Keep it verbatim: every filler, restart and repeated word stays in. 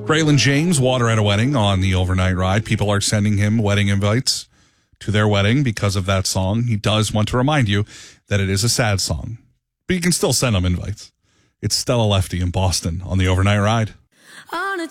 Braylon James, Water at a Wedding on the overnight ride. People are sending him wedding invites to their wedding because of that song. He does want to remind you that it is a sad song, but you can still send him invites. It's Stella Lefty in Boston on the overnight ride.